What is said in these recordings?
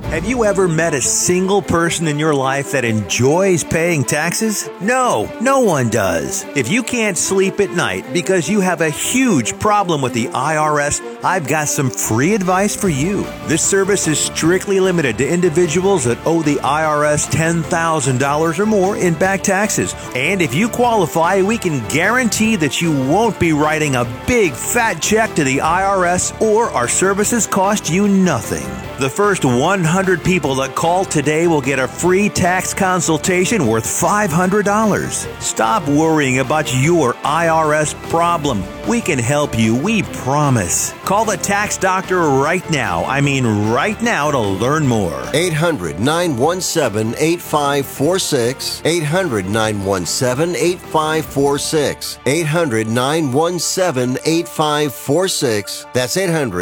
Have you ever met a single person in your life that enjoys paying taxes? No, no one does. If you can't sleep at night because you have a huge problem with the IRS, I've got some free advice for you. This service is strictly limited to individuals that owe the IRS $10,000 or more in back taxes. And if you qualify, we can guarantee that you won't be writing a big fat check to the IRS, or our services cost you nothing. The first 100 people that call today will get a free tax consultation worth $500. Stop worrying about your IRS problem. We can help you, we promise. Call the tax doctor right now. I mean right now to learn more. 800-917-8546. 800-917-8546. 800-917-8546. That's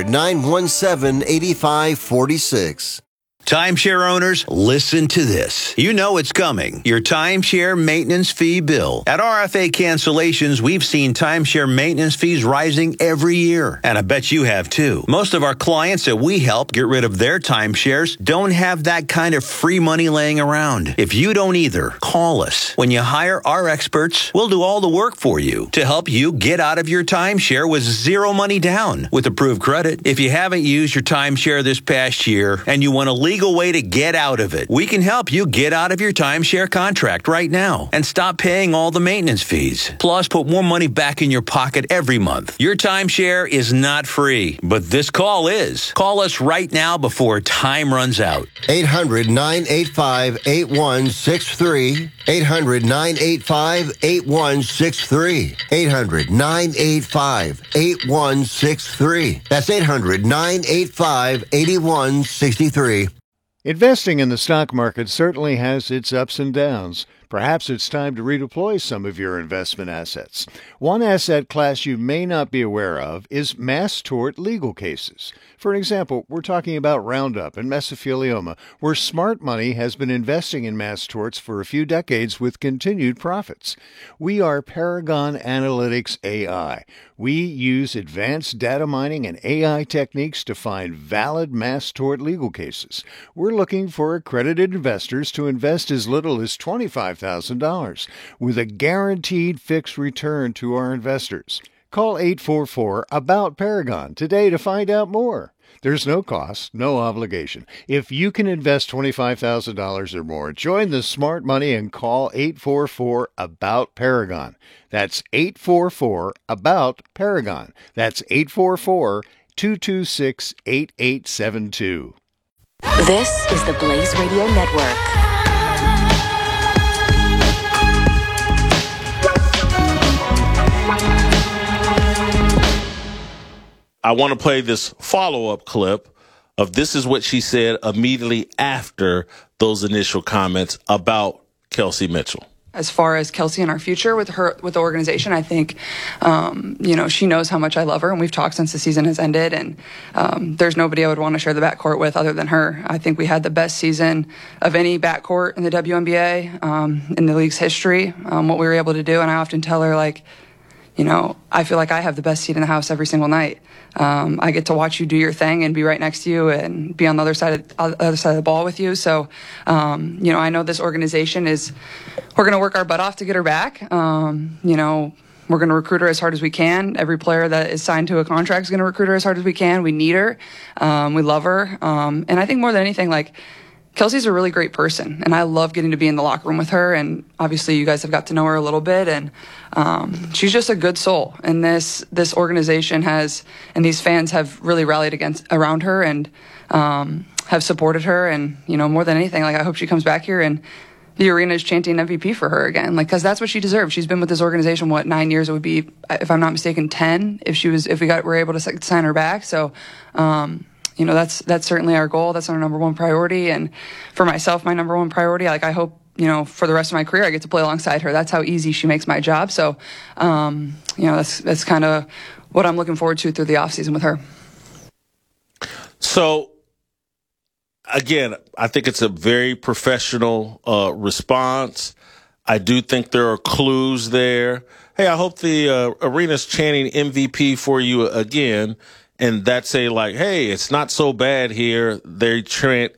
800-917-8546. Timeshare owners, listen to this. You know it's coming. Your timeshare maintenance fee bill. At RFA Cancellations, we've seen timeshare maintenance fees rising every year. And I bet you have too. Most of our clients that we help get rid of their timeshares don't have that kind of free money laying around. If you don't either, call us. When you hire our experts, we'll do all the work for you to help you get out of your timeshare with zero money down with approved credit. If you haven't used your timeshare this past year and you want a legal way to get out of it, we can help you get out of your timeshare contract right now and stop paying all the maintenance fees. Plus, put more money back in your pocket every month. Your timeshare is not free, but this call is. Call us right now before time runs out. 800-985-8163. 800-985-8163. 800-985-8163. That's 800-985-8163. Investing in the stock market certainly has its ups and downs. Perhaps it's time to redeploy some of your investment assets. One asset class you may not be aware of is mass tort legal cases. For example, we're talking about Roundup and mesothelioma, where smart money has been investing in mass torts for a few decades with continued profits. We are Paragon Analytics AI. We use advanced data mining and AI techniques to find valid mass tort legal cases. We're looking for accredited investors to invest as little as $25,000 with a guaranteed fixed return to our investors. Call 844-ABOUT-PARAGON today to find out more. There's no cost, no obligation. If you can invest $25,000 or more, join the smart money and call 844-ABOUT-PARAGON. That's 844-ABOUT-PARAGON. That's 844-226-8872. This is the Blaze Radio Network. I want to play this follow-up clip of this is what she said immediately after those initial comments about Kelsey Mitchell. As far as Kelsey and our future with the organization, I think, she knows how much I love her, and we've talked since the season has ended, and there's nobody I would want to share the backcourt with other than her. I think we had the best season of any backcourt in the WNBA in the league's history, what we were able to do, and I often tell her, I feel like I have the best seat in the house every single night. I get to watch you do your thing and be right next to you and be on the other side of the ball with you. So, I know this organization we're going to work our butt off to get her back. We're going to recruit her as hard as we can. Every player that is signed to a contract is going to recruit her as hard as we can. We need her. We love her. And I think more than anything, Kelsey's a really great person, and I love getting to be in the locker room with her, and obviously you guys have got to know her a little bit, and she's just a good soul, and this organization has, and these fans have really rallied around her and have supported her, and, more than anything, I hope she comes back here and the arena is chanting MVP for her again, because that's what she deserves. She's been with this organization, 9 years? It would be, if I'm not mistaken, 10 if we were able to sign her back, so that's certainly our goal. That's our number one priority. And for myself, my number one priority, I hope, for the rest of my career, I get to play alongside her. That's how easy she makes my job. So, that's kind of what I'm looking forward to through the offseason with her. So, again, I think it's a very professional response. I do think there are clues there. Hey, I hope the arena's chanting MVP for you again. And that's hey, it's not so bad here. They chant